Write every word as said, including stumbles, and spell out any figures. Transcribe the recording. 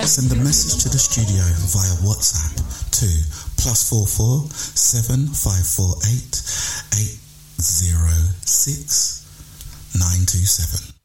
Send a message to the studio via WhatsApp to plus four four seven five four eight eight zero six nine two seven.